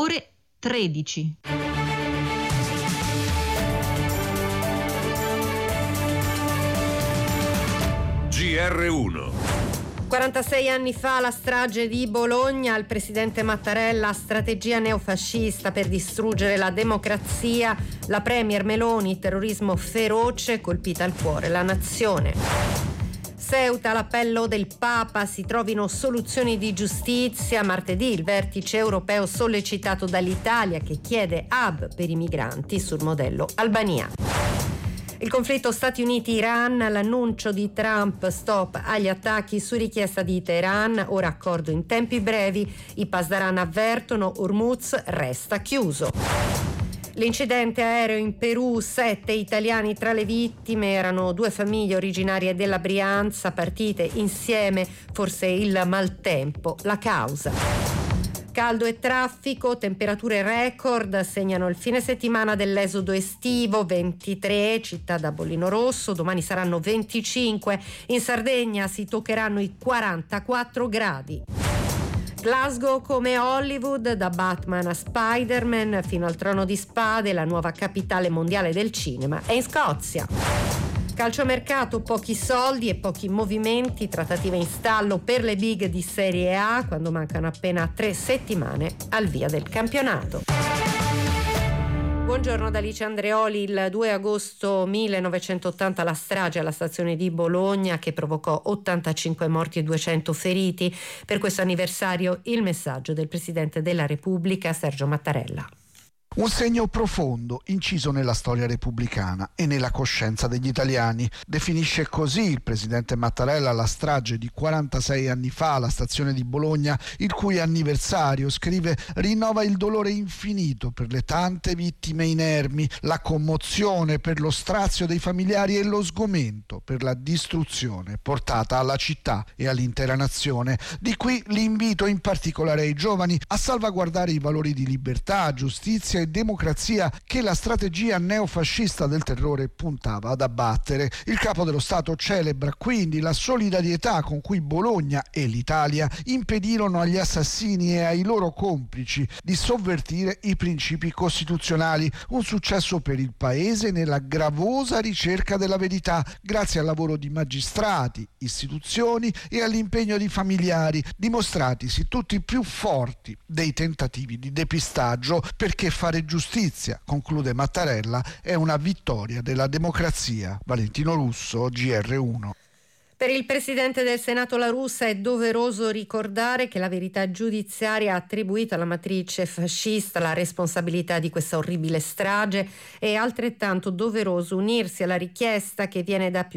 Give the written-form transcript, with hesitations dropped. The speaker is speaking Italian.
ore 13. GR1. 46 anni fa la strage di Bologna, il presidente Mattarella, strategia neofascista per distruggere la democrazia, la premier Meloni, terrorismo feroce, colpita al cuore la nazione. Ceuta, l'appello del Papa, si trovino soluzioni di giustizia. Martedì il vertice europeo sollecitato dall'Italia che chiede hub per i migranti sul modello Albania. Il conflitto Stati Uniti-Iran, l'annuncio di Trump, stop agli attacchi su richiesta di Teheran, ora accordo in tempi brevi, i Pasdaran avvertono, Hormuz resta chiuso. L'incidente aereo in Perù, 7 italiani tra le vittime, erano 2 famiglie originarie della Brianza, partite insieme, forse il maltempo, la causa. Caldo e traffico, temperature record segnano il fine settimana dell'esodo estivo, 23 città da bollino rosso, domani saranno 25, in Sardegna si toccheranno i 44 gradi. Glasgow come Hollywood, da Batman a Spider-Man fino al Trono di Spade, la nuova capitale mondiale del cinema è in Scozia. Calciomercato, pochi soldi e pochi movimenti, trattative in stallo per le big di Serie A quando mancano appena 3 settimane al via del campionato. Buongiorno da Alice Andreoli. Il 2 agosto 1980 la strage alla stazione di Bologna che provocò 85 morti e 200 feriti. Per questo anniversario il messaggio del Presidente della Repubblica Sergio Mattarella. Un segno profondo, inciso nella storia repubblicana e nella coscienza degli italiani. Definisce così il presidente Mattarella la strage di 46 anni fa alla stazione di Bologna, il cui anniversario, scrive, rinnova il dolore infinito per le tante vittime inermi, la commozione per lo strazio dei familiari e lo sgomento per la distruzione portata alla città e all'intera nazione. Di qui l'invito in particolare ai giovani a salvaguardare i valori di libertà, giustizia e democrazia che la strategia neofascista del terrore puntava ad abbattere. Il capo dello Stato celebra quindi la solidarietà con cui Bologna e l'Italia impedirono agli assassini e ai loro complici di sovvertire i principi costituzionali, un successo per il Paese nella gravosa ricerca della verità, grazie al lavoro di magistrati, istituzioni e all'impegno di familiari, dimostratisi tutti più forti dei tentativi di depistaggio, perché fare giustizia, conclude Mattarella, è una vittoria della democrazia. Valentino Russo, GR1. Per il Presidente del Senato La Russa è doveroso ricordare che la verità giudiziaria ha attribuito alla matrice fascista la responsabilità di questa orribile strage. È altrettanto doveroso unirsi alla richiesta che viene da più